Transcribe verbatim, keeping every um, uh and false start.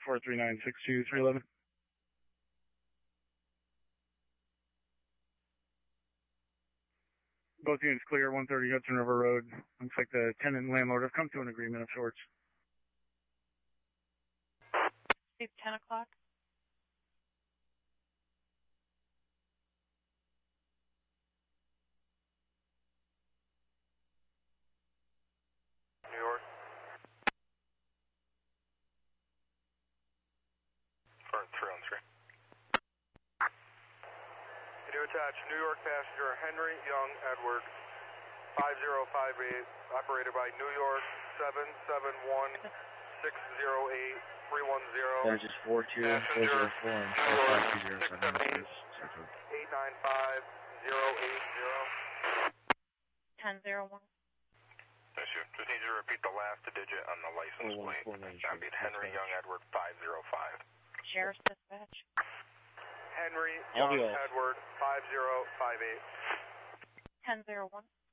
four three nine six two three eleven. Both units clear, one thirty Hudson River Road. Looks like the tenant and landlord have come to an agreement of sorts. It's ten o'clock. New York. Firm three on three. You do attach New York passenger Henry Young Edward, five zero five eight, operated by New York seven seven one six zero eight three one zero. That's just four two four zero four and four five two zero seven. eight nine five zero eight zero. ten zero one. Yes, you just need you to repeat the last digit on the license plate. That'd be Henry Young Edward five zero five. Sheriff's dispatch. Henry Young Edward five zero five eight. ten zero one.